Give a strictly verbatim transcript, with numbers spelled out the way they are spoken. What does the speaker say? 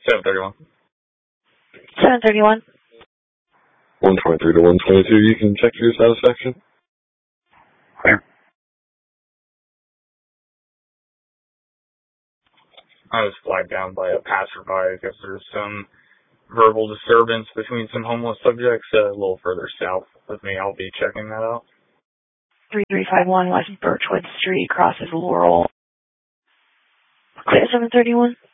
seven thirty-one. seven thirty-one. one twenty-three to one twenty-two, you can check your satisfaction. Clear. I was flagged down by a passerby. I guess there's some verbal disturbance between some homeless subjects uh, a little further south with me. I'll be checking that out. three three five one West Birchwood Street, crosses Laurel. Clear seven thirty-one.